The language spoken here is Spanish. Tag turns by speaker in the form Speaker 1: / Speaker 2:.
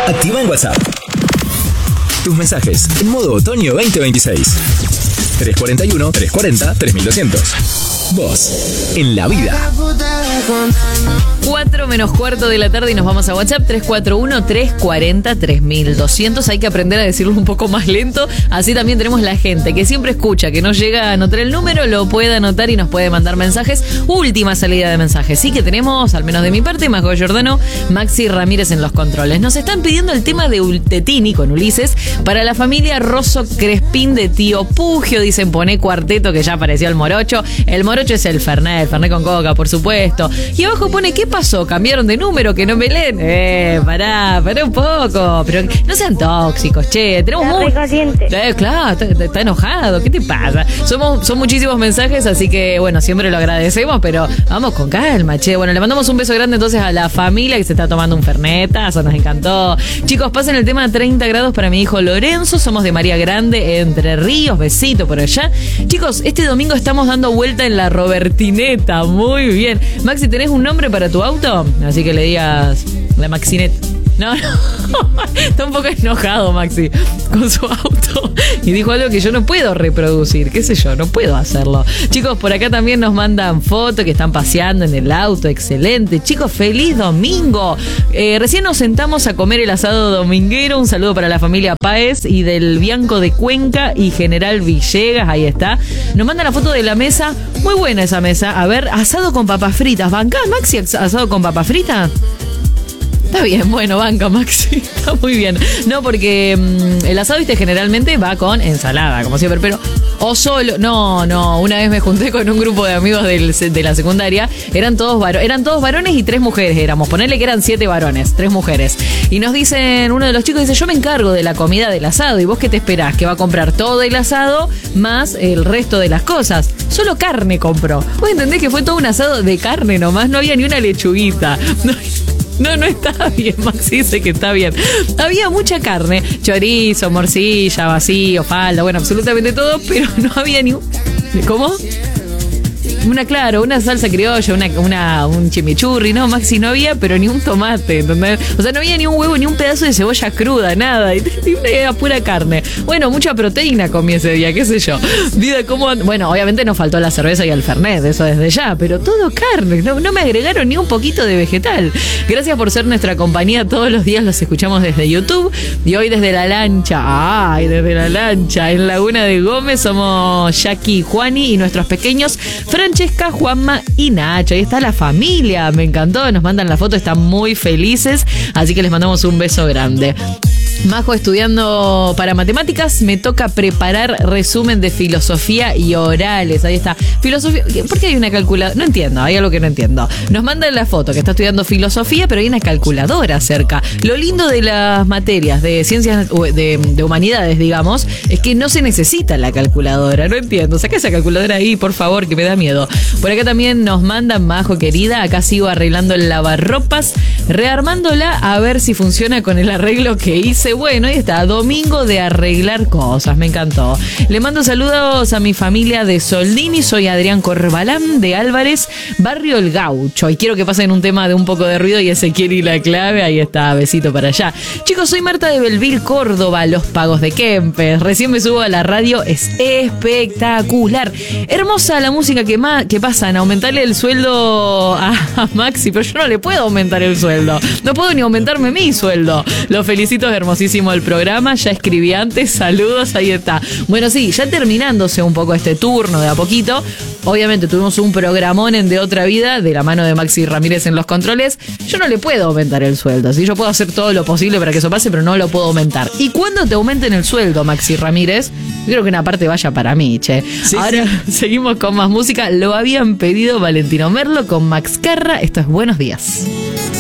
Speaker 1: Activa en WhatsApp tus mensajes en modo otoño 2026. 341-340-3200. Vos, en la vida.
Speaker 2: 4 menos cuarto de la tarde y nos vamos a WhatsApp 341-340-3200. Hay que aprender a decirlo un poco más lento. Así también tenemos la gente que siempre escucha, que no llega a anotar el número, lo puede anotar y nos puede mandar mensajes. Última salida de mensajes. Sí que tenemos, al menos de mi parte, Majo Giordano, Maxi Ramírez en los controles. Nos están pidiendo el tema de Ultetini con Ulises para la familia Rosso Crespín de Tío Pugio. Dicen, poné cuarteto, que ya apareció el morocho. El morocho es el Fernet con coca, por supuesto. Y abajo pone, ¿qué pasó? ¿Cambiaron de número? Que no me leen. Pará un poco. Pero no sean tóxicos, che. Tenemos muy... claro, está enojado. ¿Qué te pasa? Son muchísimos mensajes, así que, bueno, siempre lo agradecemos, pero vamos con calma, che. Bueno, le mandamos un beso grande entonces a la familia que se está tomando un fernetazo. Nos encantó. Chicos, pasen el tema 30 grados para mi hijo Lorenzo. Somos de María Grande, Entre Ríos. Besito por allá. Chicos, este domingo estamos dando vuelta en la Robertineta. Muy bien. Maxi, ¿tenés un nombre para tu auto? Así que le digas la Maxinet. No. Está un poco enojado Maxi con su auto y dijo algo que yo no puedo reproducir, qué sé yo, no puedo hacerlo. Chicos, por acá también nos mandan fotos que están paseando en el auto, excelente. Chicos, feliz domingo. Recién nos sentamos a comer el asado dominguero. Un saludo para la familia Páez y del Bianco de Cuenca y General Villegas, ahí está. Nos mandan la foto de la mesa, muy buena esa mesa. A ver, asado con papas fritas. ¿Bancás, Maxi, asado con papas fritas? Está bien, bueno, banca, Maxi. Está muy bien. No, porque el asado, viste, generalmente va con ensalada, como siempre, pero... O solo... No. Una vez me junté con un grupo de amigos de la secundaria. Eran todos varones y 3 mujeres éramos. Ponerle que eran 7 varones, 3 mujeres. Y nos dicen, uno de los chicos dice, yo me encargo de la comida del asado. ¿Y vos qué te esperás? Que va a comprar todo el asado más el resto de las cosas. Solo carne compró. ¿Vos entendés que fue todo un asado de carne nomás? No había ni una lechuguita. No está bien, Maxi dice que está bien. Había mucha carne, chorizo, morcilla, vacío, falda, bueno, absolutamente todo, pero no había ni un... ¿Cómo? Una salsa criolla, un chimichurri, no, Maxi, no había, pero ni un tomate, ¿entendés? O sea, no había ni un huevo, ni un pedazo de cebolla cruda, nada, y era pura carne. Bueno, mucha proteína comí ese día, qué sé yo. Vida, ¿cómo? Bueno, obviamente nos faltó la cerveza y el fernet, eso desde ya, pero todo carne, no me agregaron ni un poquito de vegetal. Gracias por ser nuestra compañía, todos los días los escuchamos desde YouTube, y hoy desde la lancha, en Laguna de Gómez, somos Jackie, Juani y nuestros pequeños Francesca, Juanma y Nacho. Ahí está la familia, me encantó, nos mandan la foto, están muy felices, así que les mandamos un beso grande. Majo, estudiando para matemáticas, me toca preparar resumen de filosofía y orales. Ahí está. Filosofía, ¿por qué hay una calculadora? No entiendo, hay algo que no entiendo. Nos mandan la foto que está estudiando filosofía, pero hay una calculadora cerca. Lo lindo de las materias de ciencias, de humanidades, digamos, es que no se necesita la calculadora. No entiendo. Saca esa calculadora ahí, por favor, que me da miedo. Por acá también nos mandan, Majo querida, acá sigo arreglando el lavarropas, rearmándola a ver si funciona con el arreglo que hice. Bueno, ahí está, domingo de arreglar cosas, me encantó. Le mando saludos a mi familia de Soldini, soy Adrián Corbalán de Álvarez, barrio El Gaucho, y quiero que pasen un tema de un poco de ruido y Ezequiel y la clave, ahí está, besito para allá. Chicos, soy Marta de Belville, Córdoba, Los Pagos de Kempes, recién me subo a la radio, es espectacular. Hermosa la música que pasan, aumentarle el sueldo a Maxi, pero yo no le puedo aumentar el sueldo, no puedo ni aumentarme mi sueldo. Los felicito, es hermosísimo el programa, ya escribí antes, saludos, ahí está. Bueno, sí, ya terminándose un poco este turno de a poquito, obviamente tuvimos un programón en De Otra Vida, de la mano de Maxi Ramírez en los controles. Yo no le puedo aumentar el sueldo, ¿sí? Yo puedo hacer todo lo posible para que eso pase, pero no lo puedo aumentar. ¿Y cuando te aumenten el sueldo, Maxi Ramírez? Yo creo que una parte vaya para mí, che. Sí, ahora sí. Seguimos con más música, lo habían pedido Valentino Merlo con Max Carra, esto es Buenos Días.